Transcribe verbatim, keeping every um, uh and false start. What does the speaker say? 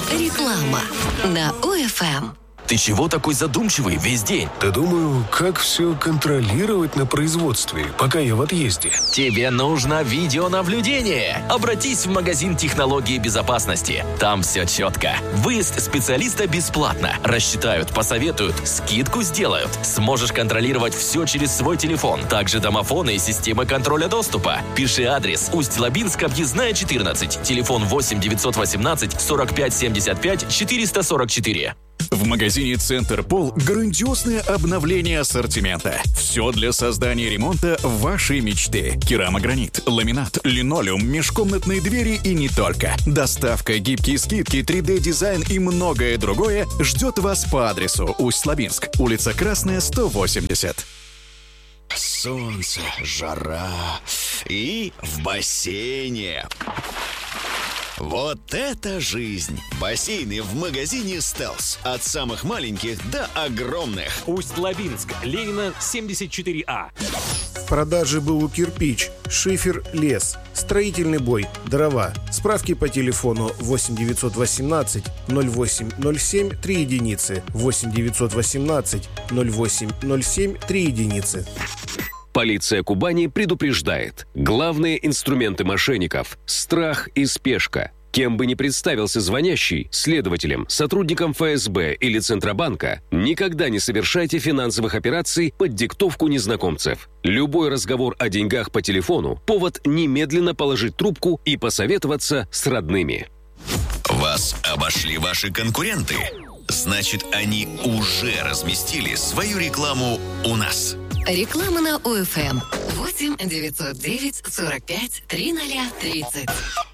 Реклама на ОФМ. Ты чего такой задумчивый весь день? Да думаю, как все контролировать на производстве, пока я в отъезде. Тебе нужно видеонаблюдение. Обратись в магазин технологии безопасности. Там все четко. Выезд специалиста бесплатно. Рассчитают, посоветуют, скидку сделают. Сможешь контролировать все через свой телефон. Также домофоны и системы контроля доступа. Пиши адрес: Усть-Лабинск, объездная четырнадцать. Телефон восемь девятьсот восемнадцать сорок пять семьдесят пять четыреста сорок четыре. В магазине «Центр Пол» грандиозное обновление ассортимента. Все для создания ремонта вашей мечты. Керамогранит, ламинат, линолеум, межкомнатные двери и не только. Доставка, гибкие скидки, три дэ-дизайн и многое другое ждет вас по адресу Усть-Лабинск, улица Красная, сто восемьдесят. Солнце, жара и в бассейне. Вот это жизнь! Бассейны в магазине «Стелс». От самых маленьких до огромных. Усть-Лабинск, Ленина, семьдесят четыре А. В продаже БУ «Кирпич», шифер, лес, строительный бой, дрова. Справки по телефону восемь девятьсот восемнадцать ноль восемь ноль семь три единицы, восемь девятьсот восемнадцать ноль восемь ноль семь три единицы. Полиция Кубани предупреждает. Главные инструменты мошенников – страх и спешка. Кем бы ни представился звонящий, следователем, сотрудником эф эс бэ или Центробанка, никогда не совершайте финансовых операций под диктовку незнакомцев. Любой разговор о деньгах по телефону – повод немедленно положить трубку и посоветоваться с родными. Вас обошли ваши конкуренты? Значит, они уже разместили свою рекламу у нас. Реклама на ОФМ. восемь девятьсот девять сорок пять тридцать тридцать.